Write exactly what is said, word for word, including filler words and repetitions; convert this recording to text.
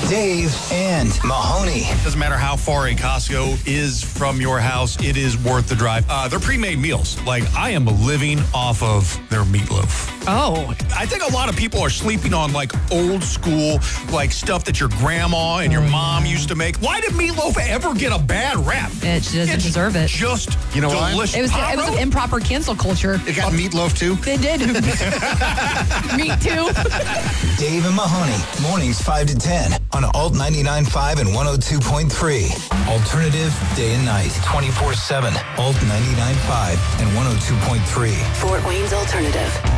Dave and Mahoney. Doesn't matter how far a Costco is from your house, it is worth the drive. Uh, they're pre-made meals. Like, I am living off of their meatloaf. Oh. I think a lot of people are sleeping on, like, old school, like, stuff that your grandma and your mom used to make. Why did meatloaf ever get a bad rap? It doesn't it's deserve it. Just You know why? delicious. It was, it was an improper cancel culture. It got meatloaf too? They did. Me too. Dave and Mahoney. Mornings five to ten on Alt ninety-nine point five and one oh two point three. Alternative day and night. twenty-four seven. Alt ninety-nine point five and one oh two point three. Fort Wayne's Alternative.